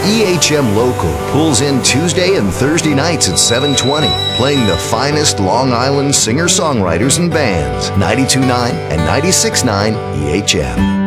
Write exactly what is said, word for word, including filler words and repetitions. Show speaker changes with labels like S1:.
S1: E H M Local pulls in Tuesday and Thursday nights at seven twenty, playing the finest Long Island singer-songwriters and bands. ninety-two point nine and ninety-six point nine E H M.